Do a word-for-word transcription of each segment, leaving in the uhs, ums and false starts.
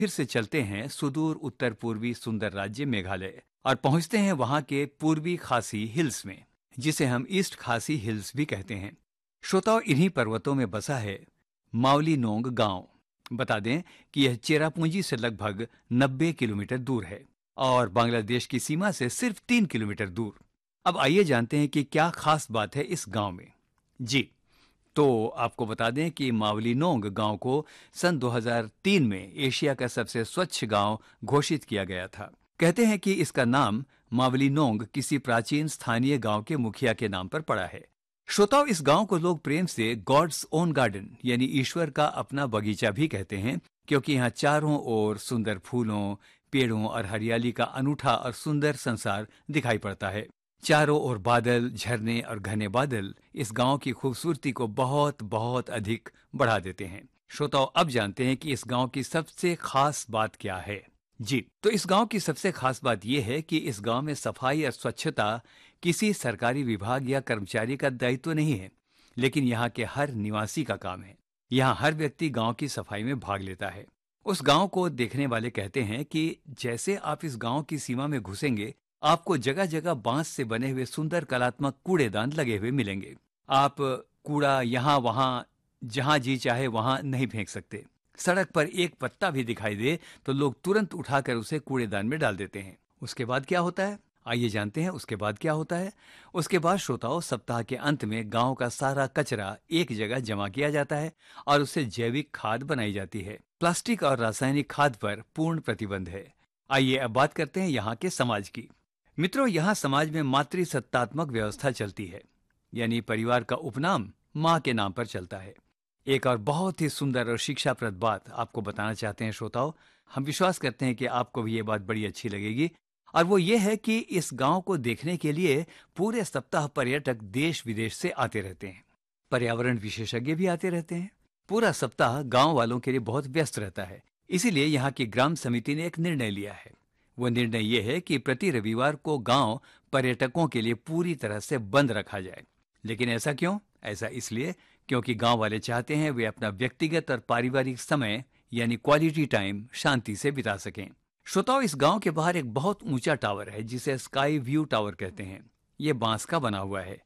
फिर से चलते हैं सुदूर उत्तर पूर्वी सुंदर राज्य मेघालय और पहुंचते हैं वहां के पूर्वी खासी हिल्स में, जिसे हम ईस्ट खासी हिल्स भी कहते हैं। श्रोताओ, इन्हीं पर्वतों में बसा है मावलीनोंग गांव। बता दें कि यह चेरापूंजी से लगभग नब्बे किलोमीटर दूर है और बांग्लादेश की सीमा से सिर्फ तीन किलोमीटर दूर। अब आइए जानते हैं कि क्या खास बात है इस गांव में। जी, तो आपको बता दें कि मावलीनोंग गांव को सन दो हज़ार तीन में एशिया का सबसे स्वच्छ गांव घोषित किया गया था। कहते हैं कि इसका नाम मावलीनोंग किसी प्राचीन स्थानीय गांव के मुखिया के नाम पर पड़ा है। श्रोताओ, इस गांव को लोग प्रेम से गॉड्स ओन गार्डन यानी ईश्वर का अपना बगीचा भी कहते हैं, क्योंकि यहाँ चारों ओर सुंदर फूलों, पेड़ों और हरियाली का अनूठा और सुंदर संसार दिखाई पड़ता है। चारों ओर बादल, झरने और घने बादल इस गांव की खूबसूरती को बहुत बहुत अधिक बढ़ा देते हैं। श्रोताओ, अब जानते हैं कि इस गांव की सबसे खास बात क्या है। जी, तो इस गांव की सबसे खास बात यह है कि इस गांव में सफाई और स्वच्छता किसी सरकारी विभाग या कर्मचारी का दायित्व नहीं है, लेकिन यहाँ के हर निवासी का काम है। यहाँ हर व्यक्ति गांव की सफाई में भाग लेता है। उस गांव को देखने वाले कहते हैं कि जैसे आप इस गांव की सीमा में घुसेंगे, आपको जगह जगह बांस से बने हुए सुंदर कलात्मक कूड़ेदान लगे हुए मिलेंगे। आप कूड़ा यहाँ वहाँ जहाँ जी चाहे वहाँ नहीं फेंक सकते। सड़क पर एक पत्ता भी दिखाई दे तो लोग तुरंत उठाकर उसे कूड़ेदान में डाल देते हैं। उसके बाद क्या होता है, आइए जानते हैं उसके बाद क्या होता है। उसके बाद श्रोताओं, सप्ताह के अंत में गांव का सारा कचरा एक जगह जमा किया जाता है और उससे जैविक खाद बनाई जाती है। प्लास्टिक और रासायनिक खाद पर पूर्ण प्रतिबंध है। आइए अब बात करते हैं यहाँ के समाज की। मित्रों, यहाँ समाज में मातृसत्तात्मक व्यवस्था चलती है, यानी परिवार का उपनाम माँ के नाम पर चलता है। एक और बहुत ही सुंदर और शिक्षाप्रद बात आपको बताना चाहते हैं श्रोताओं। हम विश्वास करते हैं कि आपको भी ये बात बड़ी अच्छी लगेगी, और वो ये है कि इस गांव को देखने के लिए पूरे सप्ताह पर्यटक देश विदेश से आते रहते हैं। पर्यावरण विशेषज्ञ भी आते रहते हैं। पूरा सप्ताह गांव वालों के लिए बहुत व्यस्त रहता है। इसीलिए यहाँ की ग्राम समिति ने एक निर्णय लिया है। वो निर्णय ये है कि प्रति रविवार को गांव पर्यटकों के लिए पूरी तरह से बंद रखा जाए। लेकिन ऐसा क्यों? ऐसा इसलिए क्योंकि गांव वाले चाहते हैं वे अपना व्यक्तिगत और पारिवारिक समय यानी क्वालिटी टाइम शांति से बिता सकें। श्रोताओं, इस गांव के बाहर एक बहुत ऊंचा टावर है जिसे स्काई व्यू टावर कहते हैं। ये बांस का बना हुआ है।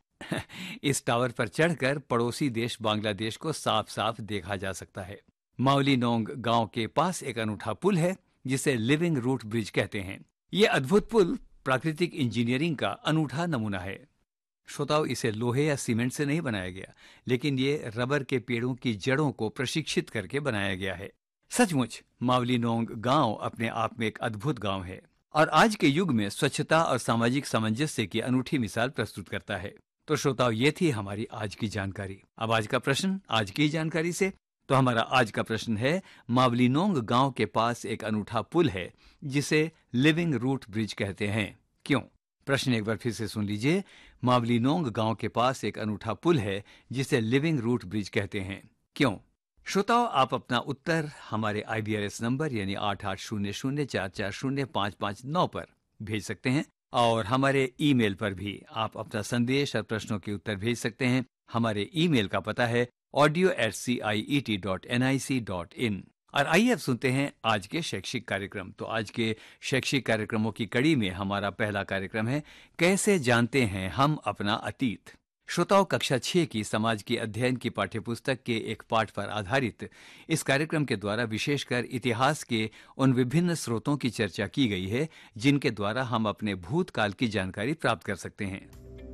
इस टावर पर चढ़कर पड़ोसी देश बांग्लादेश को साफ साफ देखा जा सकता है। मावलीनोंग गांव के पास एक अनूठा पुल है जिसे लिविंग रूट ब्रिज कहते हैं। ये अद्भुत पुल प्राकृतिक इंजीनियरिंग का अनूठा नमूना है। श्रोताओ, इसे लोहे या सीमेंट से नहीं बनाया गया, लेकिन ये रबर के पेड़ों की जड़ों को प्रशिक्षित करके बनाया गया है। सचमुच मावलीनोंग गांव अपने आप में एक अद्भुत गांव है और आज के युग में स्वच्छता और सामाजिक सामंजस्य की अनूठी मिसाल प्रस्तुत करता है। तो श्रोताओ, ये थी हमारी आज की जानकारी। अब आज का प्रश्न आज की जानकारी से। तो हमारा आज का प्रश्न है, मावलीनोंग गांव के पास एक अनूठा पुल है जिसे लिविंग रूट ब्रिज कहते हैं। क्यों? प्रश्न एक बार फिर से सुन लीजिए। मावलीनोंग गांव के पास एक अनूठा पुल है जिसे लिविंग रूट ब्रिज कहते हैं। क्यों? श्रोताओं, आप अपना उत्तर हमारे आई बी आर एस नंबर यानी आठ आठ शून्य शून्य चार चार शून्य पाँच पाँच नौ पर भेज सकते हैं, और हमारे ईमेल पर भी आप अपना संदेश और प्रश्नों के उत्तर भेज सकते हैं। हमारे ईमेल का पता है audio eight C I E T dot N I C dot in. और आइए अब सुनते हैं आज के शैक्षिक कार्यक्रम। तो आज के शैक्षिक कार्यक्रमों की कड़ी में हमारा पहला कार्यक्रम है, कैसे जानते हैं हम अपना अतीत। श्रोताओं, कक्षा छह की समाज के अध्ययन की पाठ्यपुस्तक के एक पाठ पर आधारित इस कार्यक्रम के द्वारा विशेषकर इतिहास के उन विभिन्न स्रोतों की चर्चा की गई है जिनके द्वारा हम अपने भूतकाल की जानकारी प्राप्त कर सकते हैं।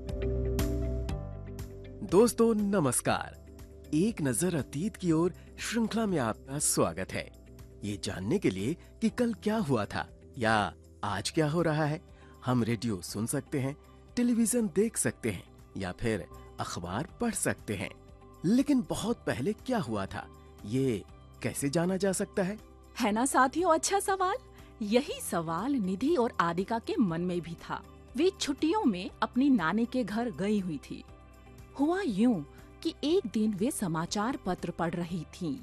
दोस्तों नमस्कार, एक नजर अतीत की ओर श्रृंखला में आपका स्वागत है। ये जानने के लिए कि कल क्या हुआ था या आज क्या हो रहा है, हम रेडियो सुन सकते हैं, टेलीविजन देख सकते हैं या फिर अखबार पढ़ सकते हैं। लेकिन बहुत पहले क्या हुआ था, ये कैसे जाना जा सकता है? है ना साथियों, अच्छा सवाल। यही सवाल निधि और आदिका के मन में भी था। वे छुट्टियों में अपनी नानी के घर गई हुई थी। हुआ यूं कि एक दिन वे समाचार पत्र पढ़ रही थीं।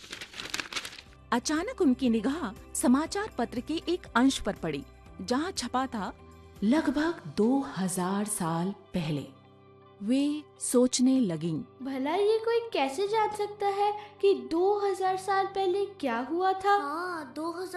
अचानक उनकी निगाह समाचार पत्र के एक अंश पर पड़ी जहां छपा था लगभग दो हजार साल पहले। वे सोचने लगीं। भला ये कोई कैसे जान सकता है कि दो हज़ार साल पहले क्या हुआ था? हाँ, दो हज़ार